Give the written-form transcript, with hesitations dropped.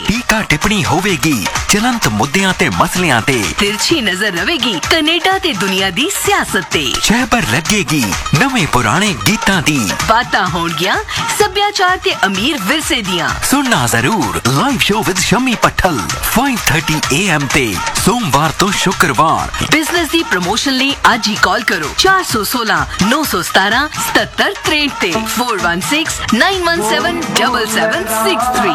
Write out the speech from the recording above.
ਟੀਕਾ ਟਿੱਪਣੀ ਹੋਵੇਗੀ ਚਲੰਤ ਮੁੱਦਿਆਂ ਤੇ ਮਸਲਿਆਂ ਤੇ। तिरछी नजर रहेगी कनेडा ते दुनिया दी सियासत ते। ਚਹਿਬਰ ਲੱਗੇਗੀ ਨਵੇਂ ਪੁਰਾਣੇ ਗੀਤਾਂ ਦੀ। बातां होणगियां सभ्याचार ते अमीर विरसे दियां। सुनना जरूर live show with Shammi पट्ठल 5:30 AM ते सोमवार तो शुक्रवार। बिजनेस दी प्रमोशन ਲਈ ਅੱਜ ਹੀ ਕਾਲ ਕਰੋ 416 917 77 63 ते 4169177763।